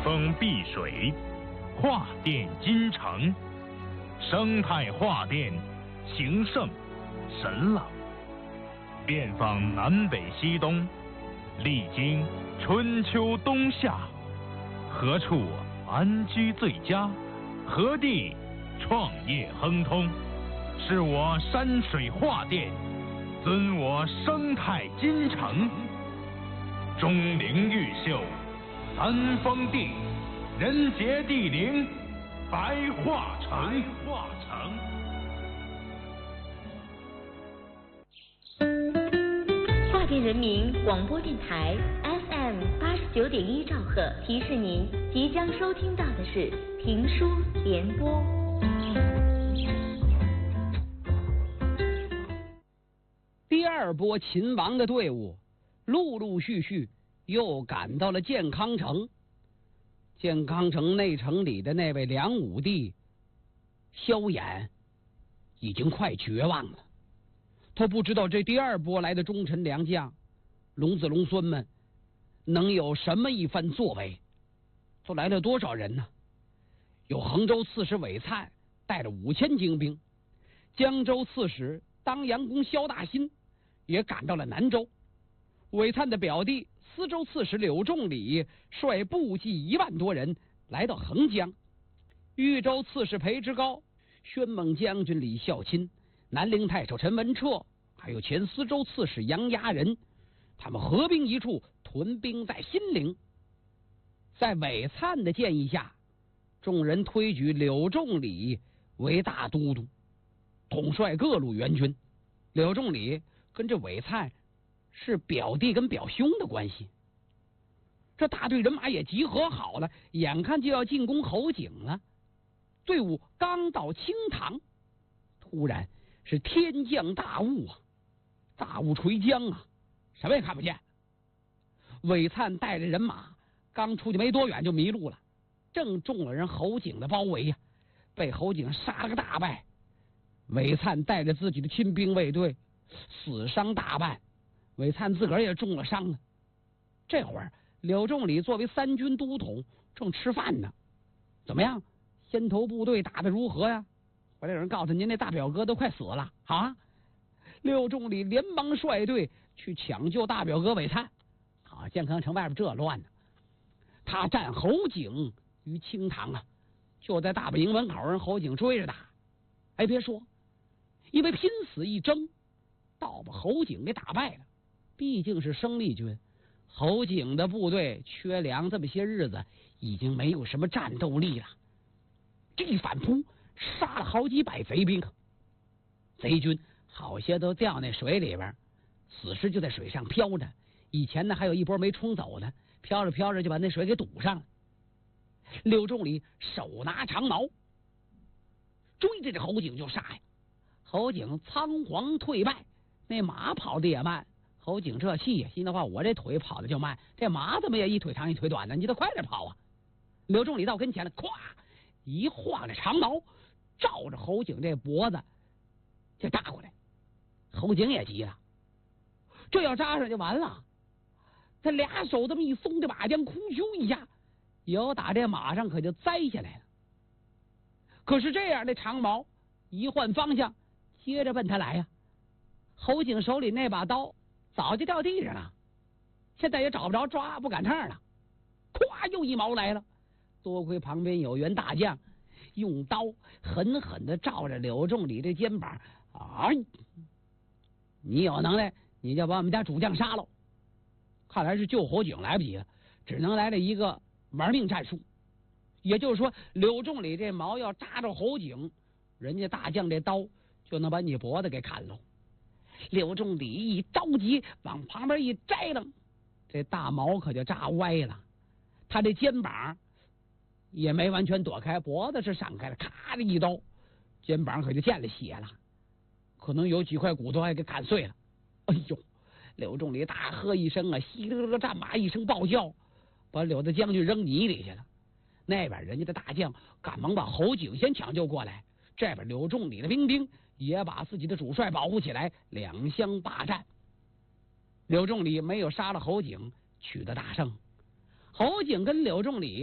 峰碧水，化电金城，生态化电，情圣神朗，遍访南北西东，历经春秋冬夏，何处安居最佳？何地创业亨通？是我山水化电，尊我生态金城。钟灵毓秀，三峰地，人杰地灵，白化城。 华电人民广播电台 FM89.1兆赫提示您，即将收听到的是评书联播。 第二波秦王的队伍陆陆续续又赶到了建康城。建康城内城里的那位梁武帝萧衍已经快绝望了，他不知道这第二波来的忠臣良将龙子龙孙们能有什么一番作为。都来了多少人呢？有衡州刺史韦灿带着5000精兵，江州刺史当阳公萧大新也赶到了南州。韦灿的表弟司州刺史柳仲礼率部骑1万多人来到横江。豫州刺史裴之高、宣猛将军李孝钦、南陵太守陈文彻，还有前司州刺史杨牙仁，他们合兵一处，屯兵在新陵。在韦灿的建议下，众人推举柳仲礼为大都督，统帅各路援军。柳仲礼跟这韦灿是表弟跟表兄的关系。这大队人马也集合好了，眼看就要进攻侯景了。队伍刚到清塘，突然是天降大雾啊，大雾垂江啊，什么也看不见。韦灿带着人马刚出去没多远就迷路了，正中了人侯景的包围呀，被侯景杀了个大败。韦灿带着自己的亲兵卫队死伤大半，韦灿自个儿也中了伤了。这会儿柳仲礼作为3军都统正吃饭呢。怎么样，先头部队打得如何呀？回来有人告诉您，那大表哥都快死了啊！柳仲礼连忙率队去抢救大表哥韦灿。啊，建康城外边这乱呢，他战侯景于清塘啊，就在大本营门口，人侯景追着打。哎，别说，因为拼死一争，倒把侯景给打败了。毕竟是生力军，侯景的部队缺粮，这么些日子已经没有什么战斗力了。这一反扑，杀了好几百贼兵，贼军好些都掉那水里边，死尸就在水上飘着。以前呢，还有一波没冲走的，飘着飘着就把那水给堵上了。柳仲礼手拿长矛，追着这侯景就杀呀。侯景仓皇退败，那马跑得也慢。侯景这气呀，心的话，我这腿跑的就慢，这马怎么也一腿长一腿短呢？你得快点跑啊！柳仲礼到跟前了，咵一晃着长矛，照着侯景这脖子就扎过来。侯景也急了，这要扎上就完了。他俩手这么一松，这马缰呼咻一下，由打这马上可就栽下来了。可是这样的长矛一换方向，接着奔他来呀。侯景手里那把刀早就掉地上了，现在也找不着抓，不赶趟了。咵，又一矛来了。多亏旁边有员大将，用刀狠狠的照着柳仲礼的肩膀。啊！你有能耐，你就把我们家主将杀了。看来是救侯景来不及了，只能来了一个玩命战术。也就是说，柳仲礼这矛要扎着侯景，人家大将这刀就能把你脖子给砍喽。柳仲礼一着急往旁边一摘楞，这大矛可就扎歪了。他这肩膀也没完全躲开，脖子是闪开了，咔的一刀，肩膀可就见了血了，可能有几块骨头还给砍碎了。哎呦！柳仲礼大喝一声啊，稀里咯咯战马一声暴叫，把柳大将军扔泥里去了。那边人家的大将赶忙把侯景先抢救过来，这边柳仲礼的兵也把自己的主帅保护起来，两相霸占。柳仲礼没有杀了侯景，取得大胜。侯景跟柳仲礼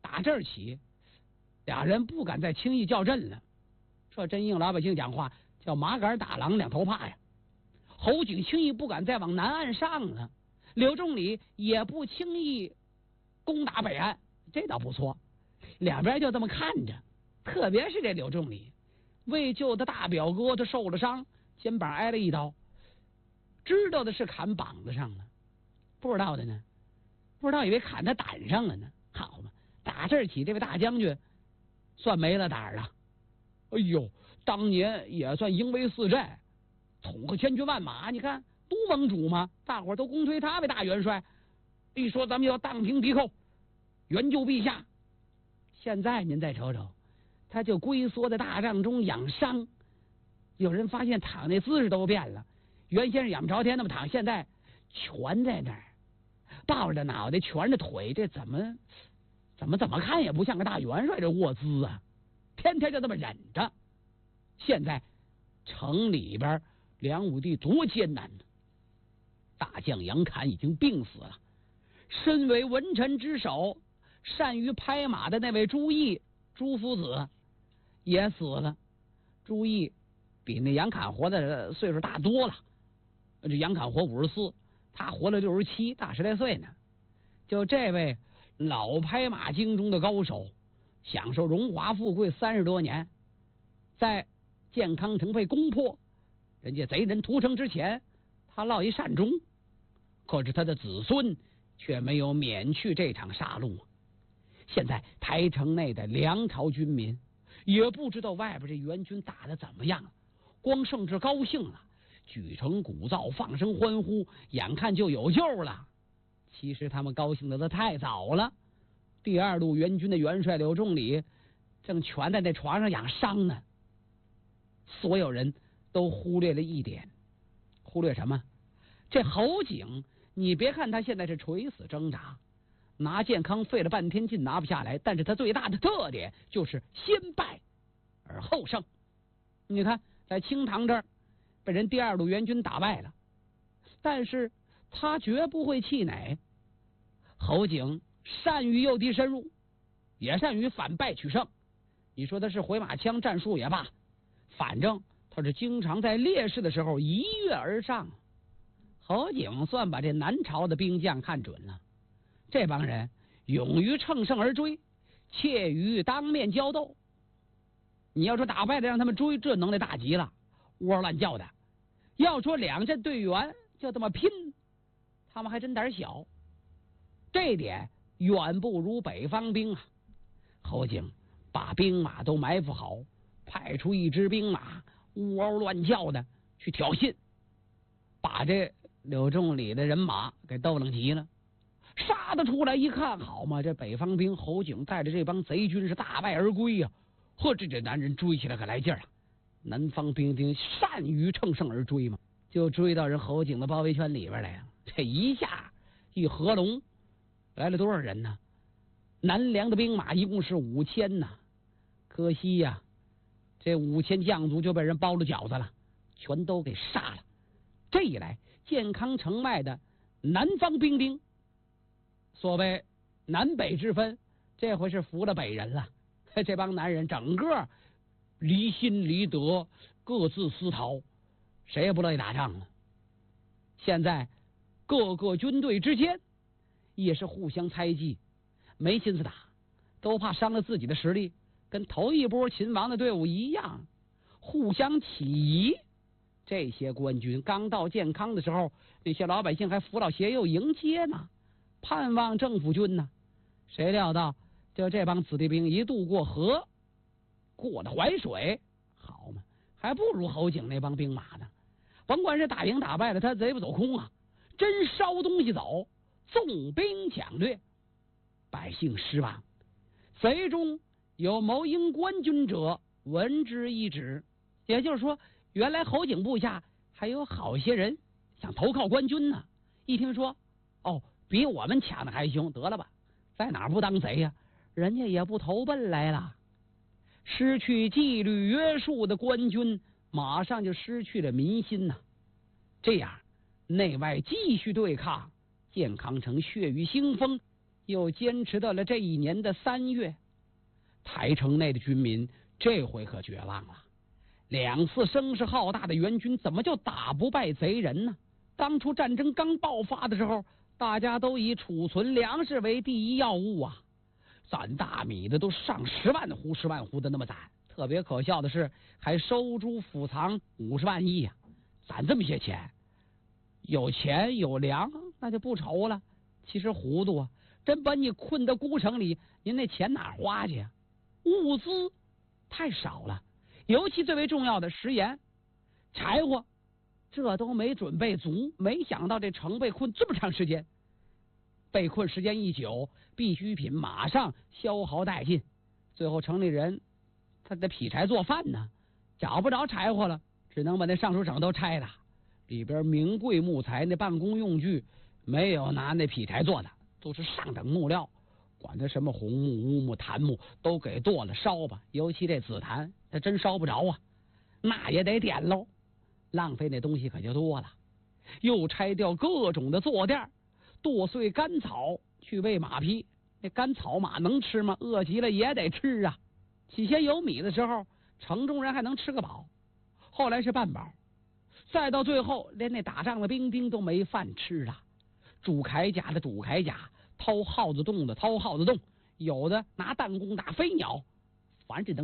打这儿起，俩人不敢再轻易较阵了。这真应老百姓讲话，叫麻杆打狼两头怕呀。侯景轻易不敢再往南岸上了，柳仲礼也不轻易攻打北岸，这倒不错。两边就这么看着，特别是这柳仲礼，为救他大表哥，他受了伤，肩膀挨了一刀，知道的是砍膀子上了，不知道的呢，不知道以为砍他胆上了呢。好嘛，打这儿起，这位大将军算没了胆了。哎呦，当年也算英威四寨，统个千军万马，你看都盟主嘛，大伙儿都公推他为大元帅。一说咱们要荡平敌寇，援救陛下。现在您再瞅瞅，他就龟缩在大帐中养伤。有人发现躺那姿势都变了，原先是仰不着天那么躺，现在蜷在那儿，抱着脑袋，蜷着腿，这怎么看也不像个大元帅这卧姿啊！天天就这么忍着。现在城里边梁武帝多艰难呢！大将杨侃已经病死了，身为文臣之首，善于拍马的那位朱毅朱夫子也死了。朱毅比那杨侃活的岁数大多了，这杨侃活54，他活了67，大10来岁呢。就这位老拍马经中的高手，享受荣华富贵30多年，在建康城被攻破，人家贼人屠城之前，他落一善终，可是他的子孙却没有免去这场杀戮。现在台城内的梁朝军民也不知道外边这援军打得怎么样，光胜是高兴了，举城鼓噪，放声欢呼，眼看就有救了。其实他们高兴的太早了。第2路援军的元帅柳仲礼正蜷在那床上养伤呢。所有人都忽略了一点，忽略什么？这侯景，你别看他现在是垂死挣扎，拿建康费了半天劲拿不下来，但是他最大的特点就是先败而后胜。你看在清塘这儿被人第2路援军打败了，但是他绝不会气馁。侯景善于诱敌深入，也善于反败取胜。你说他是回马枪战术也罢，反正他是经常在劣势的时候一跃而上。侯景算把这南朝的兵将看准了，这帮人勇于乘胜而追，怯于当面交斗。你要说打败的让他们追，这能耐大极了，窝乱叫的。要说两阵队员就这么拼，他们还真胆小。这点远不如北方兵啊！侯景把兵马都埋伏好，派出一支兵马呜嗷乱叫的去挑衅，把这柳仲礼的人马给逗愣急了。杀得出来一看，好嘛，这北方兵侯景带着这帮贼军是大败而归呀！呵，这男人追起来可来劲儿了。南方兵丁善于乘胜而追嘛，就追到人侯景的包围圈里边来了。这一下一合拢，来了多少人呢？南梁的兵马一共是5000呐，可惜呀，这5000将卒就被人包了饺子了，全都给杀了。这一来，建康城外的南方兵丁，所谓南北之分，这回是服了北人了。这帮男人整个离心离德，各自私逃，谁也不乐意打仗了。现在各个军队之间也是互相猜忌，没心思打，都怕伤了自己的实力，跟头一波秦王的队伍一样，互相起疑。这些官军刚到建康的时候，那些老百姓还扶老携幼迎接呢，盼望政府军呢。谁料到就这帮子弟兵一渡过河，过了淮水，好嘛，还不如侯景那帮兵马呢。甭管是打赢打败了，他贼不走空啊，真烧东西走，纵兵抢掠，百姓失望。贼中有谋应官军者，闻之一止。也就是说，原来侯景部下还有好些人想投靠官军呢。一听说，哦，比我们抢的还凶，得了吧，在哪儿不当贼呀？人家也不投奔来了。失去纪律约束的官军，马上就失去了民心呐。这样内外继续对抗，建康城血雨腥风， 又坚持到了这一年的3月。台城内的军民这回可绝望了，2次声势浩大的援军怎么就打不败贼人呢？当初战争刚爆发的时候，大家都以储存粮食为第一要务啊，攒大米的都上10万户10万户的那么攒，特别可笑的是还收诸府藏50万亿啊，攒这么些钱，有钱有粮那就不愁了。其实糊涂啊，真把你困到孤城里，您那钱哪花去啊？物资太少了，尤其最为重要的食盐、柴火，这都没准备足。没想到这城被困这么长时间，被困时间一久，必需品马上消耗殆尽。最后城里人他得劈柴做饭呢，找不着柴火了，只能把那上书省都拆了。里边名贵木材那办公用具没有拿那劈柴做的，都是上等木料。管它什么红木、乌木、檀木，都给剁了烧吧。尤其这紫檀，它真烧不着啊，那也得点喽。浪费那东西可就多了。又拆掉各种的坐垫，剁碎干草去喂马匹。那干草马能吃吗？饿极了也得吃啊。起先有米的时候，城中人还能吃个饱，后来是半饱，再到最后，连那打仗的兵丁都没饭吃了。煮铠甲的煮铠甲，掏耗子洞的掏耗子洞，有的拿弹弓打飞鸟，凡是能